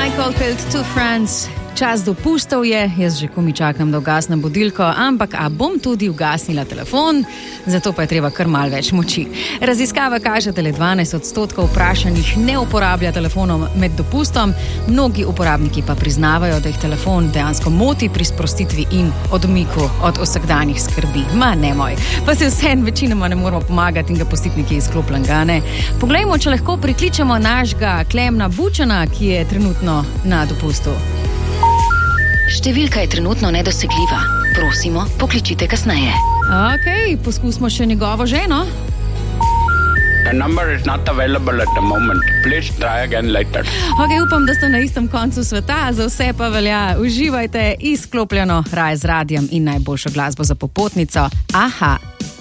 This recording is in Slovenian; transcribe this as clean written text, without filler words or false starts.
Michael Field to France. Čas dopustov je, jaz že komi čakam, da ugasnem budilko, ampak bom tudi ugasnila telefon, zato pa je treba kar malo več moči. Raziskava kaže, da le 12% vprašanih ne uporablja telefonom med dopustom, mnogi uporabniki pa priznavajo, da jih telefon dejansko moti pri sprostitvi in odmiku od vsakdanjih skrbi. Ma ne moj, pa se vseeno večinoma ne moramo pomagati in ga pustiti nekje izklopljenega, ne? Poglejmo, če lahko prikličemo našega Klemna Bučana, ki je trenutno na dopustu. Številka je trenutno nedosegljiva. Prosimo, pokličite kasneje. Ok, poskusimo še njegovo ženo. The number is not available at the moment. Please try again later. Ok, upam, da ste na istem koncu sveta, za vse pa velja. Uživajte izklopljeno raje z radijem in najboljšo glasbo za popotnico. Aha.